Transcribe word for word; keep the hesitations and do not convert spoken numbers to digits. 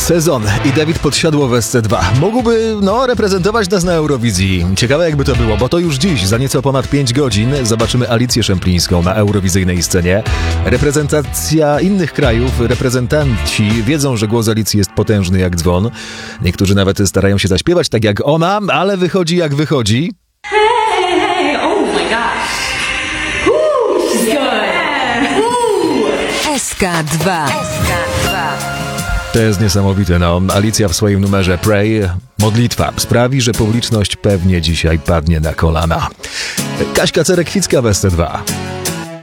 Sezon i Dawid Podsiadło w S C dwa. Mógłby, no, reprezentować nas na Eurowizji. Ciekawe jakby to było, bo to już dziś, za nieco ponad pięć godzin, zobaczymy Alicję Szemplińską na eurowizyjnej scenie. Reprezentacja innych krajów, reprezentanci wiedzą, że głos Alicji jest potężny jak dzwon. Niektórzy nawet starają się zaśpiewać tak jak ona, ale wychodzi jak wychodzi. Hey, hey, oh my gosh. Ooh, she's good. Ooh. S K dwa. To jest niesamowite, no. Alicja w swoim numerze Pray, modlitwa, sprawi, że publiczność pewnie dzisiaj padnie na kolana. Kaśka Cerekwicka w S C dwa.